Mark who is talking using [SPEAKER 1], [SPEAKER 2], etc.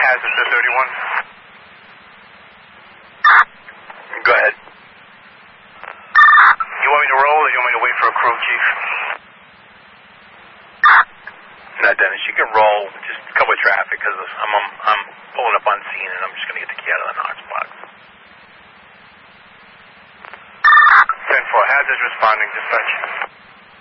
[SPEAKER 1] hazard to 31.
[SPEAKER 2] Go ahead.
[SPEAKER 1] You want me to roll or you want me to wait for a crew, Chief?
[SPEAKER 2] No, Dennis, you can roll. Just cover traffic because I'm pulling up on scene and I'm just going to get the key out of the Knox box.
[SPEAKER 1] 10-4, hazard responding, dispatch.